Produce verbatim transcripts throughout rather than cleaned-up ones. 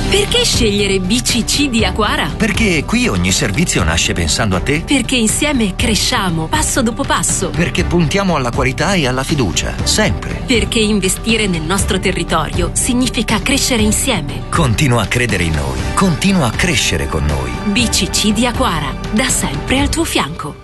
Perché scegliere B C C di Aquara? Perché qui ogni servizio nasce pensando a te. Perché insieme cresciamo, passo dopo passo. Perché puntiamo alla qualità e alla fiducia, sempre. Perché investire nel nostro territorio significa crescere insieme. Continua a credere in noi, continua a crescere con noi. B C C di Aquara, da sempre al tuo fianco.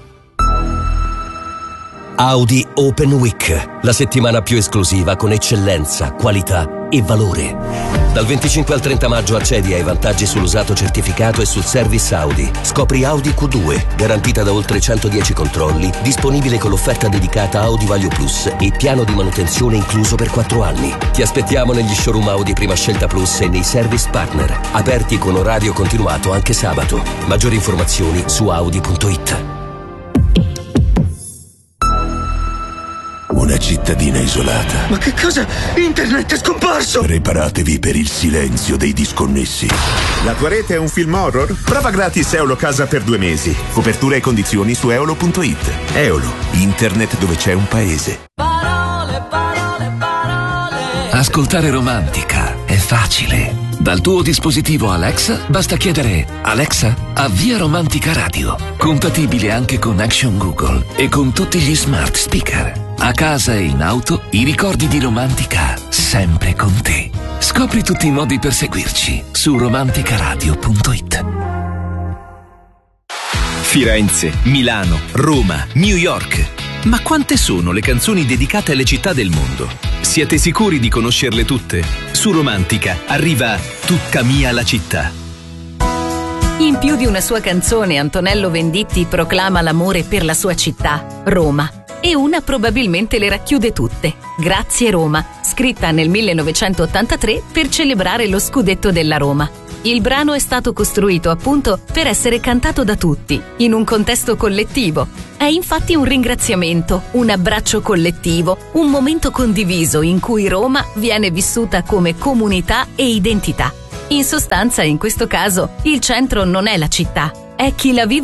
Audi Open Week, la settimana più esclusiva con eccellenza, qualità e valore. Dal venticinque al trenta maggio accedi ai vantaggi sull'usato certificato e sul service Audi. Scopri Audi Q due, garantita da oltre centodieci controlli, disponibile con l'offerta dedicata Audi Value Plus e piano di manutenzione incluso per quattro anni. Ti aspettiamo negli showroom Audi Prima Scelta Plus e nei service partner, aperti con orario continuato anche sabato. Maggiori informazioni su audi punto it. Una cittadina isolata. Ma che cosa? Internet è scomparso! Preparatevi per il silenzio dei disconnessi. La tua rete è un film horror? Prova gratis Eolo Casa per due mesi. Copertura e condizioni su eolo punto it. Eolo, internet dove c'è un paese. Parole, parole, parole. Ascoltare Romantica è facile. Dal tuo dispositivo Alexa basta chiedere: Alexa, avvia Romantica Radio. Compatibile anche con Action Google e con tutti gli smart speaker. A casa e in auto, i ricordi di Romantica sempre con te. Scopri tutti i modi per seguirci su romanticaradio punto it. Firenze, Milano, Roma, New York. Ma quante sono le canzoni dedicate alle città del mondo? Siete sicuri di conoscerle tutte? Su Romantica arriva Tutta mia la città. In più di una sua canzone, Antonello Venditti proclama l'amore per la sua città, Roma. E una probabilmente le racchiude tutte. Grazie Roma, scritta nel millenovecentottantatré per celebrare lo scudetto della Roma. Il brano è stato costruito appunto per essere cantato da tutti, in un contesto collettivo. È infatti un ringraziamento, un abbraccio collettivo, un momento condiviso in cui Roma viene vissuta come comunità e identità. In sostanza, in questo caso, il centro non è la città, è chi la vive